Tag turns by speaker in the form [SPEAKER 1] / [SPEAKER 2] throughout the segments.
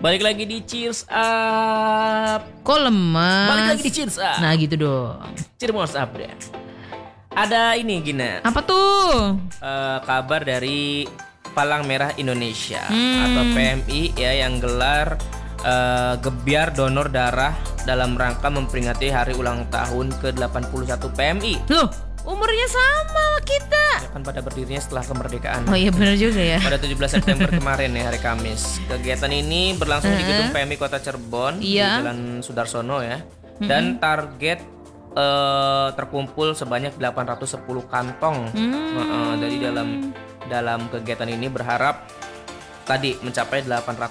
[SPEAKER 1] Balik lagi di Cheers Up.
[SPEAKER 2] Kok lemas?
[SPEAKER 1] Balik lagi di Cheers Up.
[SPEAKER 2] Nah gitu dong.
[SPEAKER 1] Cheers Up deh. Ada ini Gina.
[SPEAKER 2] Apa tuh?
[SPEAKER 1] Kabar dari Palang Merah Indonesia atau PMI ya, yang gelar gebiar donor darah dalam rangka memperingati hari ulang tahun ke-81 PMI.
[SPEAKER 2] Loh, umurnya sama kita.
[SPEAKER 1] Ya kan pada berdirinya setelah kemerdekaan.
[SPEAKER 2] Oh iya benar juga ya.
[SPEAKER 1] Pada 17 September kemarin ya, hari Kamis. Kegiatan ini berlangsung di gedung PMI Kota Cirebon di Jalan Sudarsono ya. Dan target terkumpul sebanyak 810 kantong. Dari dalam kegiatan ini berharap tadi mencapai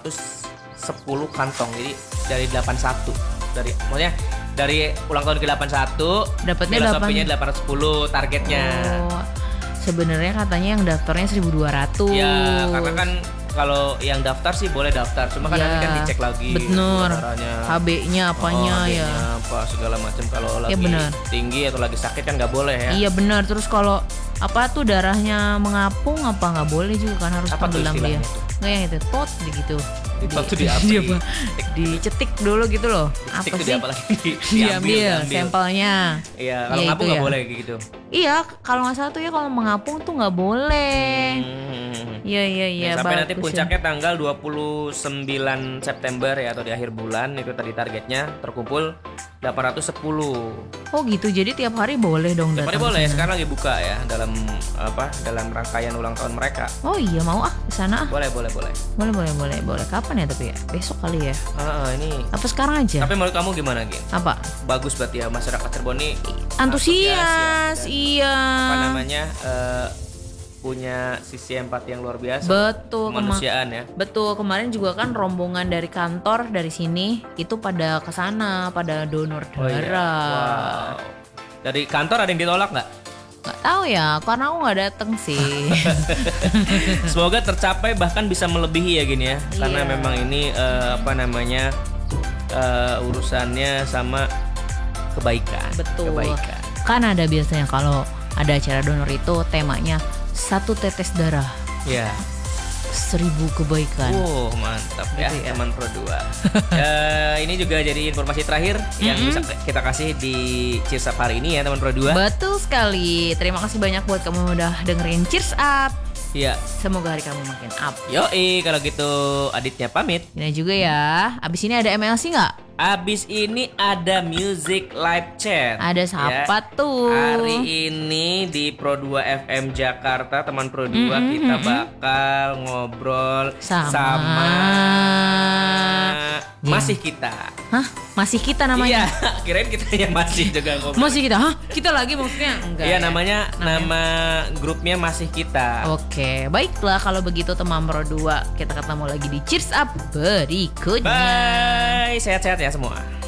[SPEAKER 1] 810 kantong. Jadi dari 81 maksudnya dari ulang tahun ke-81
[SPEAKER 2] dapatnya
[SPEAKER 1] filosofinya 810 targetnya.
[SPEAKER 2] Oh, sebenarnya katanya yang daftarnya 1.200.
[SPEAKER 1] Ya, karena kan kalau yang daftar sih boleh daftar, cuma kan nanti kan dicek lagi
[SPEAKER 2] bener
[SPEAKER 1] darahnya,
[SPEAKER 2] HB-nya apanya ya,
[SPEAKER 1] apa segala macam. Kalau lagi tinggi atau lagi sakit kan nggak boleh ya.
[SPEAKER 2] Iya benar. Terus kalau apa tuh darahnya mengapung apa nggak boleh juga kan, harus tenggelam dia. Nggak yang itu tot gitu.
[SPEAKER 1] Itu
[SPEAKER 2] dicetik dulu gitu loh.
[SPEAKER 1] Apa
[SPEAKER 2] sih?
[SPEAKER 1] Diambil
[SPEAKER 2] sampelnya.
[SPEAKER 1] Iya, kalau ngapung nggak boleh gitu.
[SPEAKER 2] Iya, kalau nggak salah tuh ya, kalau mengapung tuh nggak boleh. Iya.
[SPEAKER 1] Sampai nanti puncaknya tanggal 29 September ya, atau di akhir bulan itu tadi targetnya terkumpul 810.
[SPEAKER 2] Oh gitu, jadi tiap hari boleh dong datang.
[SPEAKER 1] Tiap hari boleh, sekarang lagi buka ya dalam rangkaian ulang tahun mereka.
[SPEAKER 2] Oh iya, mau ke sana ah.
[SPEAKER 1] Boleh.
[SPEAKER 2] Boleh. Kapan ya tapi ya? Besok kali ya.
[SPEAKER 1] Ini.
[SPEAKER 2] Apa sekarang aja?
[SPEAKER 1] Tapi menurut kamu gimana, Gin?
[SPEAKER 2] Apa?
[SPEAKER 1] Bagus berarti ya, masyarakat Cirebon ini
[SPEAKER 2] antusias,
[SPEAKER 1] iya. Apa namanya? Punya sisi empati yang luar biasa.
[SPEAKER 2] Betul,
[SPEAKER 1] kemanusiaan ya.
[SPEAKER 2] Betul, kemarin juga kan rombongan dari kantor dari sini itu pada kesana, pada donor darah.
[SPEAKER 1] Wow. Dari kantor ada yang ditolak nggak?
[SPEAKER 2] Nggak tahu ya, karena aku nggak dateng sih.
[SPEAKER 1] Semoga tercapai, bahkan bisa melebihi ya gini ya. Karena memang ini urusannya sama kebaikan.
[SPEAKER 2] Betul.
[SPEAKER 1] Kebaikan.
[SPEAKER 2] Kan ada biasanya kalau ada acara donor itu temanya 1 tetes darah.
[SPEAKER 1] Ya.
[SPEAKER 2] 1000 kebaikan.
[SPEAKER 1] Mantap ya, teman Pro 2. Ini juga jadi informasi terakhir yang bisa kita kasih di Cheers Up hari ini ya, teman Pro 2.
[SPEAKER 2] Betul sekali. Terima kasih banyak buat kamu udah dengerin Cheers Up.
[SPEAKER 1] Iya.
[SPEAKER 2] Semoga hari kamu makin up.
[SPEAKER 1] Yoi, kalau gitu Aditnya pamit.
[SPEAKER 2] Ini juga ya. Abis ini ada MLC nggak?
[SPEAKER 1] Abis ini ada Music Live Chat.
[SPEAKER 2] Ada siapa tuh?
[SPEAKER 1] Hari ini di Pro 2 FM Jakarta, teman Pro 2 kita bakal ngobrol sama Masih Kita.
[SPEAKER 2] Hah? Masih Kita namanya?
[SPEAKER 1] Iya, kirain kita yang masih juga ngobrol.
[SPEAKER 2] Masih Kita? Hah? Kita lagi maksudnya? Enggak.
[SPEAKER 1] Iya, nama grupnya Masih Kita.
[SPEAKER 2] Oke, baiklah kalau begitu teman Pro 2. Kita ketemu lagi di Cheers Up berikutnya.
[SPEAKER 1] Bye, sehat-sehat ya semua.